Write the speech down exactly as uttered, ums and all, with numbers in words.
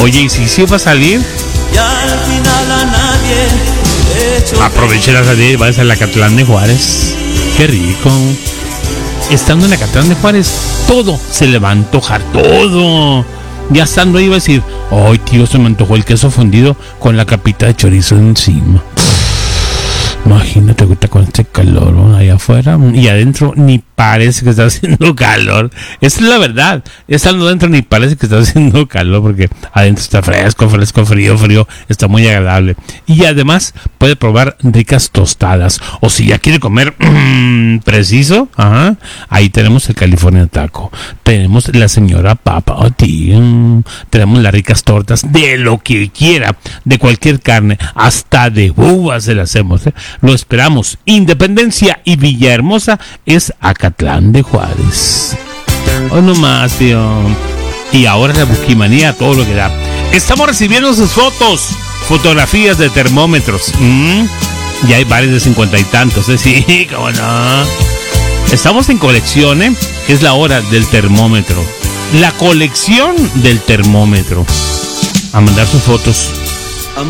Oye, ¿y si sí va a salir? Y al final a nadie le echo Aproveche la salida y vayas a la Acatlán de Juárez. Qué rico. Estando en la Acatlán de Juárez, todo se le va a antojar, todo. Ya estando ahí va a decir, ay, tío, se me antojó el queso fundido con la capita de chorizo encima. Imagínate ahorita con este calor, ¿no? Allá afuera y adentro ni parece que está haciendo calor. Esa es la verdad. Estando adentro ni parece que está haciendo calor porque adentro está fresco, fresco, frío, frío. Está muy agradable. Y además puede probar ricas tostadas. O si ya quiere comer mmm, preciso, ajá, ahí tenemos el California Taco. Tenemos la señora Papa. Oh, tío. Tenemos las ricas tortas de lo que quiera, de cualquier carne, hasta de uvas se las hacemos, ¿eh? Lo esperamos. Independencia y Villahermosa es Acatlán de Juárez. Hoy no más, tío. Y ahora la buquimanía, todo lo que da. Estamos recibiendo sus fotos, fotografías de termómetros. ¿Mm? Ya hay varios de cincuenta y tantos, ¿eh? Sí, cómo no. Estamos en colección, ¿eh? Es la hora del termómetro. La colección del termómetro. A mandar sus fotos.